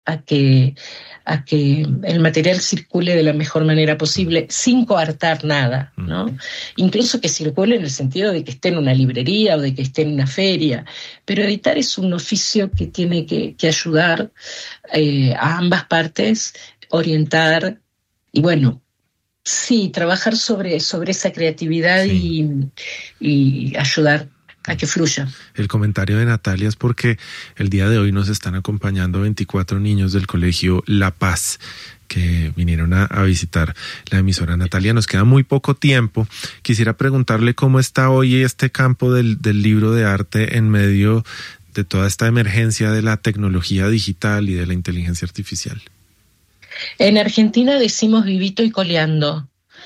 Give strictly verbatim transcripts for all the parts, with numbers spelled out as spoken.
a que, a que el material circule de la mejor manera posible, sin coartar nada, ¿no? Incluso que circule en el sentido de que esté en una librería o de que esté en una feria, pero editar es un oficio que tiene que, que ayudar eh, a ambas partes, orientar y bueno, sí, trabajar sobre, sobre esa creatividad sí. y, y ayudar a que fluya. El comentario de Natalia es porque el día de hoy nos están acompañando veinticuatro niños del colegio La Paz que vinieron a, a visitar la emisora. Natalia, nos queda muy poco tiempo. Quisiera preguntarle cómo está hoy este campo del, del libro de arte en medio de toda esta emergencia de la tecnología digital y de la inteligencia artificial. En Argentina decimos vivito y coleando.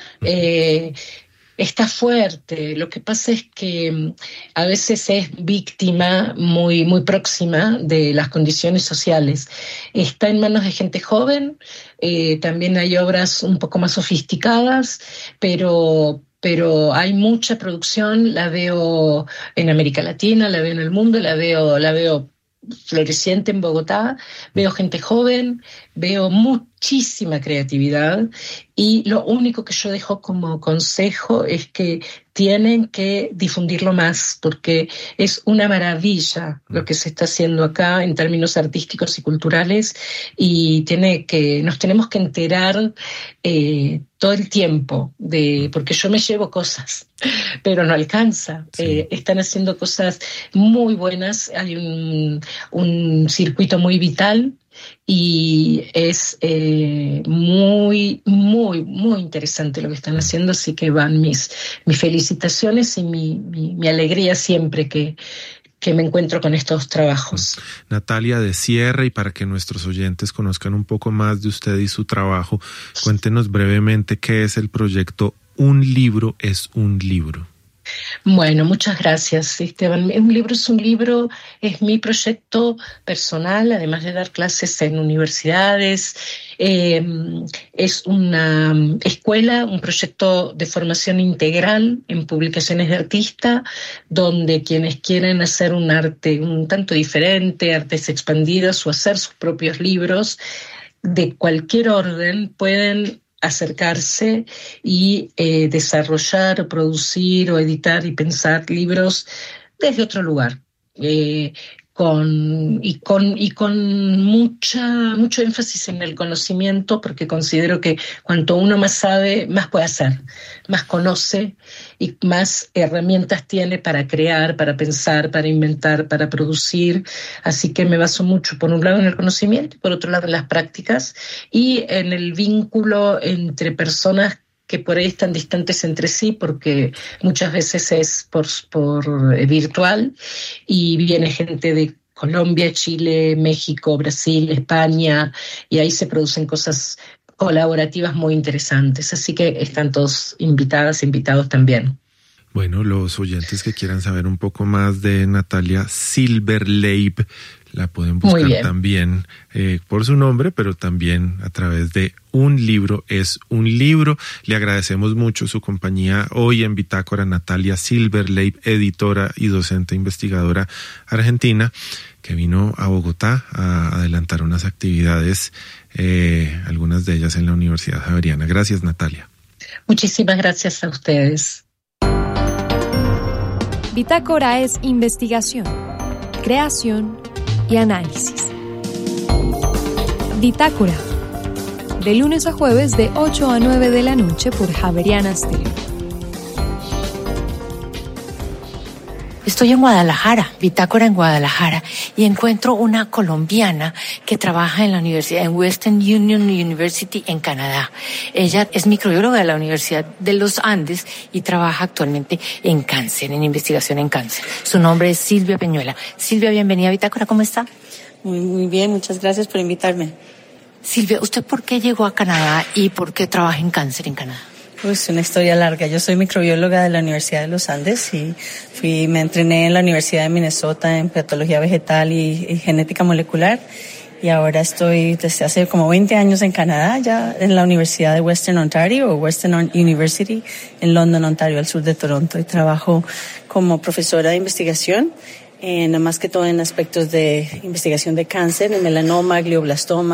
Eh, Está fuerte, lo que pasa es que a veces es víctima muy, muy próxima de las condiciones sociales. Está en manos de gente joven, eh, también hay obras un poco más sofisticadas, pero, pero hay mucha producción, la veo en América Latina, la veo en el mundo, la veo, la veo floreciente en Bogotá, veo gente joven, veo muchísima creatividad y lo único que yo dejo como consejo es que tienen que difundirlo más porque es una maravilla lo que se está haciendo acá en términos artísticos y culturales y tiene que, nos tenemos que enterar eh, todo el tiempo de, porque yo me llevo cosas pero no alcanza. Sí. Eh, están haciendo cosas muy buenas, hay un, un circuito muy vital y es eh, muy, muy, muy interesante lo que están haciendo, así que van mis, mis felicitaciones y mi, mi, mi alegría siempre que, que me encuentro con estos trabajos. Natalia, de cierre y para que nuestros oyentes conozcan un poco más de usted y su trabajo, cuéntenos brevemente qué es el proyecto Un libro es un libro. Bueno, muchas gracias, Esteban. Un libro es un libro, es mi proyecto personal, además de dar clases en universidades. Eh, es una escuela, un proyecto de formación integral en publicaciones de artista, donde quienes quieren hacer un arte un tanto diferente, artes expandidas o hacer sus propios libros de cualquier orden, pueden acercarse y eh, desarrollar o producir o editar y pensar libros desde otro lugar eh, con, y con, y con mucha, mucho énfasis en el conocimiento porque considero que cuanto uno más sabe, más puede hacer, más conoce y más herramientas tiene para crear, para pensar, para inventar, para producir. Así que me baso mucho, por un lado, en el conocimiento y por otro lado, en las prácticas y en el vínculo entre personas que por ahí están distantes entre sí, porque muchas veces es por, por eh, virtual y viene gente de Colombia, Chile, México, Brasil, España, y ahí se producen cosas colaborativas muy interesantes. Así que están todos invitadas, invitados también. Bueno, los oyentes que quieran saber un poco más de Natalia Silberleib, la pueden buscar también eh, por su nombre, pero también a través de Un libro es un libro. Le agradecemos mucho su compañía hoy en Bitácora, Natalia Silberleib, editora y docente investigadora argentina, que vino a Bogotá a adelantar unas actividades, eh, algunas de ellas en la Universidad Javeriana. Gracias, Natalia. Muchísimas gracias a ustedes. Bitácora es investigación, creación y análisis. Bitácora, de lunes a jueves de ocho a nueve de la noche por Javeriana Estéreo. Estoy en Guadalajara, Bitácora en Guadalajara, y encuentro una colombiana que trabaja en la universidad, en Western Union University en Canadá. Ella es microbióloga de la Universidad de los Andes y trabaja actualmente en cáncer, en investigación en cáncer. Su nombre es Silvia Peñuela. Silvia, bienvenida a Bitácora, ¿cómo está? Muy, muy bien, muchas gracias por invitarme. Silvia, ¿usted por qué llegó a Canadá y por qué trabaja en cáncer en Canadá? Pues una historia larga. Yo soy microbióloga de la Universidad de los Andes y fui, me entrené en la Universidad de Minnesota en patología vegetal y, y genética molecular. Y ahora estoy desde hace como veinte años en Canadá, ya en la Universidad de Western Ontario o Western University en London, Ontario, al sur de Toronto. Y trabajo como profesora de investigación en, más que todo en aspectos de investigación de cáncer, en melanoma, glioblastoma.